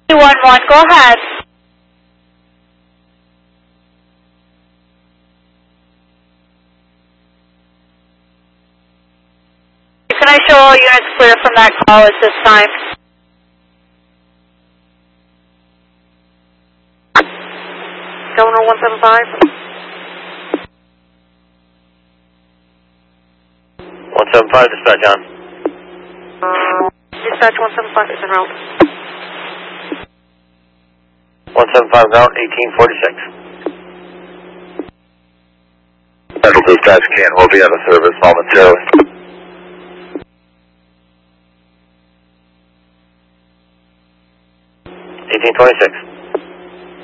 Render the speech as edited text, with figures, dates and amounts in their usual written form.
311, go ahead. Can I show all units clear from that call at this time? Governor 175. 175, dispatch on. Dispatch 175 is en route. 175 route 1846. Central dispatch can will be out of service momentarily. 1826.